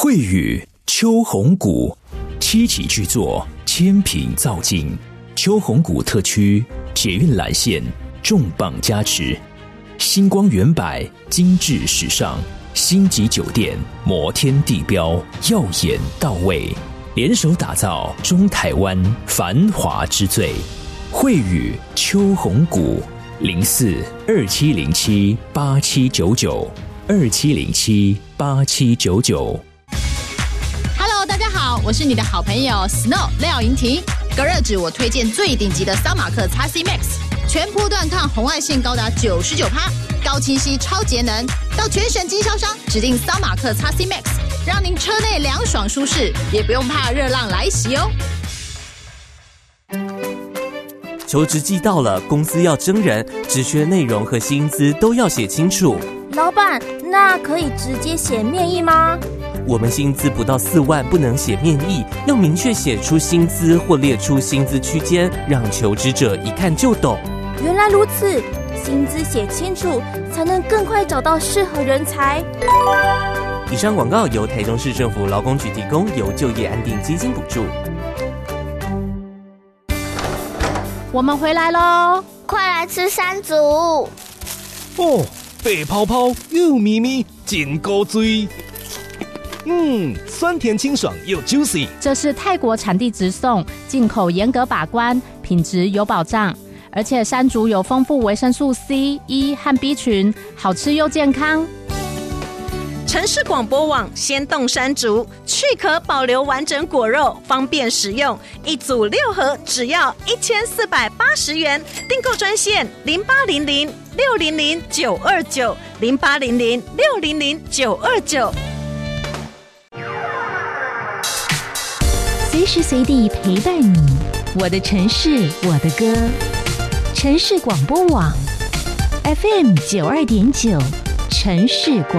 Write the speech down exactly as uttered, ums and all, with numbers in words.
惠宇秋红谷七期巨作，千品造境，秋红谷特区捷运蓝线重磅加持，星光远百精致时尚，星级酒店摩天地标耀眼到位，联手打造中台湾繁华之最。惠宇秋红谷零四二七零七八七九九二七零七八七九九。 Hello， 大家好，我是你的好朋友 Snow 廖莹婷。隔热纸我推荐最顶级的桑马克 X C Max， 全波段抗红外线高达 百分之九十九， 高清晰超节能。到全省经销商指定桑马克 X C Max， 让您车内凉爽舒适，也不用怕热浪来袭哦。 求职季到了，公司要征人，职缺内容和薪资都要写清楚。 老板，那可以直接写面议吗？ 我们薪资不到四万，不能写面议，要明确写出薪资或列出薪资区间，让求职者一看就懂。 原来如此，薪资写清楚，才能更快找到适合人才。 以上广告由台中市政府劳工局提供，由就业安定基金补助。 我们回来咯， 快来吃山竹哦，白泡泡又咪咪，真够醉。嗯，酸甜清爽又 juicy。 这是泰国产地直送，进口严格把关，品质有保障。而且山竹有丰富维生素 C、E 和 B 群，好吃又健康。 城市广播网鲜冻山竹，去壳保留完整果肉，方便食用。一组六盒，只要一千四百八十元。订购专线零八零零六零零九二九零八零零六零零九二九。 随时随地陪伴你，我的城市，我的歌。城市广播网 F M 九二点九，城市广。